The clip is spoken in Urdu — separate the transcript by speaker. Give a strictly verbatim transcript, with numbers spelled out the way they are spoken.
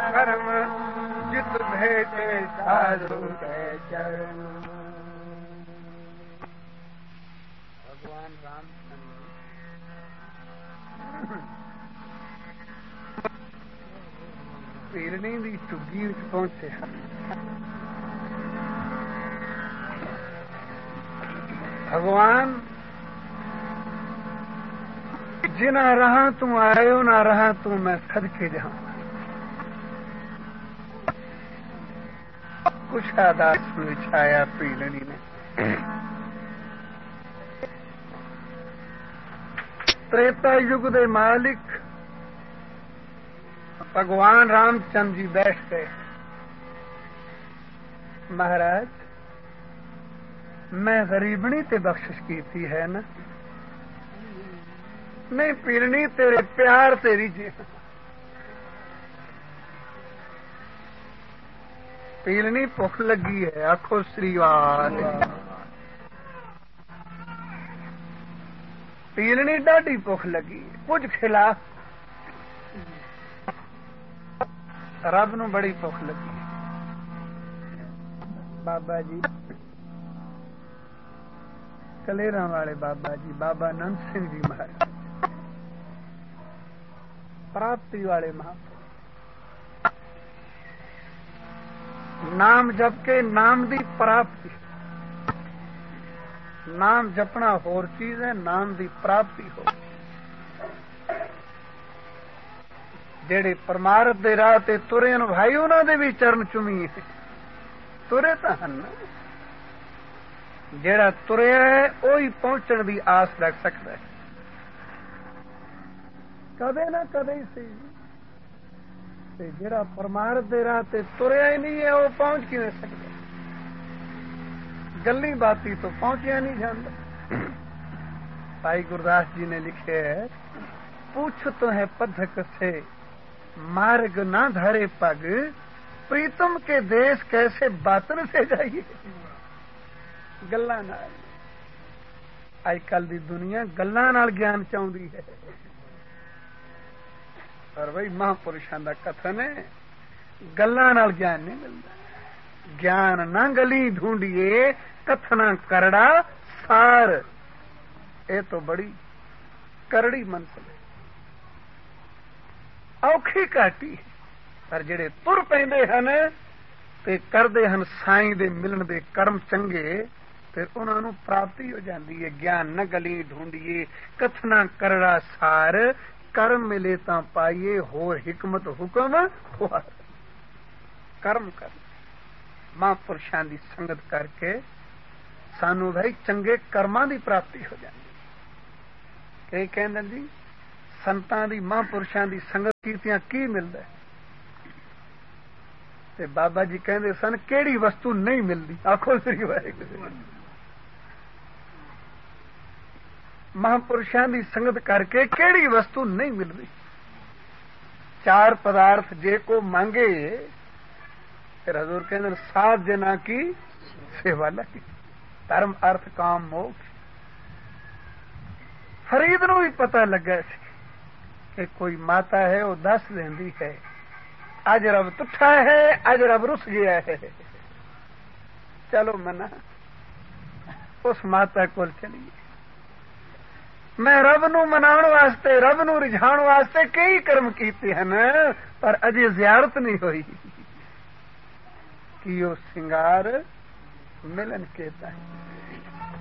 Speaker 1: کرم جت بھیٹے سادھو کے چرن. بھگوان رام پیرنی دی چگی وچ پہنچے. بھگوان جنا رہا تم آئے ہو نہ رہا تم میں صدقے جاؤں. کچھ آداس بچھایا پیلنی نے. تریتا یگ دے مالک بھگوان رام چند جی بیٹھ گئے. مہاراج میں غریبنی تے بخشش کی تھی ہے نا؟ نہیں پیرنی تیرے پیار تیری جی. پیلنی بھوک لگی ہے. آخو سری وال. پیلنی ڈاڈی بھوک لگی. کچھ کھلا. رب نو بڑی بھوک لگی. بابا جی کلیراں والے بابا جی بابا نند سنگھ جی مہاراج پراپتی والے مہا نام جپ کے نام دی پراپتی. نام جپنا ہور چیز ہے, نام دی پراپتی ہو. جڑے پرمارت دے راہ تے ترے ان بھائی انہاں دے بھی چرن چومی ترے تا ہن. جڑا تریا ہے وہی پہنچن دی آس رکھ سکتا ہے. کدے نہ کدے سی جڑا پرمارت دے راہ تے تریا ہی نہیں ہے وہ پہنچ کیویں سکتا؟ گلی باتی تو پہنچیا نہیں جاتا. بھائی گرداس جی نے لکھے ہے پوچھ تو ہے پدھک سے مارگ نہ دھرے پگ پریتم کے دیش کیسے باطن سے جائیے. گلاں نال اج کل دی دنیا گلاں نال گیان چاہندی ہے. پر بھائی مہاپرشاں دا کتھن ہے گلاں نال گیان نہیں ملتا. گیان نہ گلی ڈھونڈیے کتھنا کرڑا سار. اے تو بڑی کرڑی منزل ہے, اوکھی کاٹی. پر جڑے تر پیندے ہن تے کردے ہن سائیں دے ملن دے کرم چنگے پھر انہاں نوں پراپتی ہو جاندی ہے. گیان نہ گلی ڈھونڈیے کتھنا کرڑا سار کرم ملے تاں پائیے ہو حکمت حکم ہوا. کرم کر ماں پرشاں دی سنگت کر کے سانو بھائی چنگے کرماں دی پراپتی ہو جاندی. کہ کہندے جی سنتاں دی ماں پرشاں دی سنگت کیتیاں کی ملدا ہے؟ تے بابا جی کہندے سن کیڑی وستو نہیں ملدی. آکھو سری واحگرو. مہاپرشاں دی سنگت کر کے کیڑی وستو نہیں ملدی؟ چار پدارتھ جے کو مانگے پھر حضور کہندے سات جنا کی سیوا لگی. دھرم ارتھ کام موکش. فرید نو بھی پتہ لگا سی کہ کوئی ماتا ہے وہ دس دیندی ہے اج رب تٹھا ہے اج رب رس گیا ہے. چلو منا اس ماتا کول چلیے. میں رب نو مناون واسطے رب نو رجھاؤن واسطے کئی کرم کیتے ہیں پر اجے زیارت نہیں ہوئی. کیو سنگار ملن کے